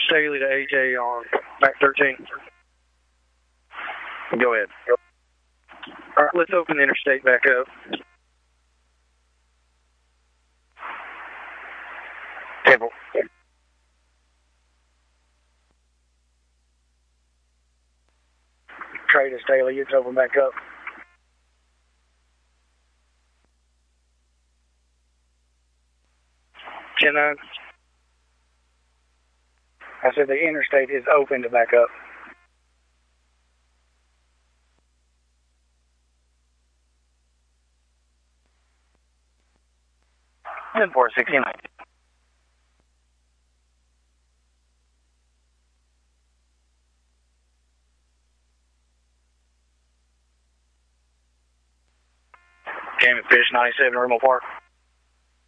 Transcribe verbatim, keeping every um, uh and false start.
Staley to A J on back thirteen. Go ahead. All right, let's open the interstate back up. Temple. Trey to Staley, you can open back up. ten nine. I said the interstate is open to back up. ten four sixty-nine. Game and Fish ninety-seven, Rimmel Park.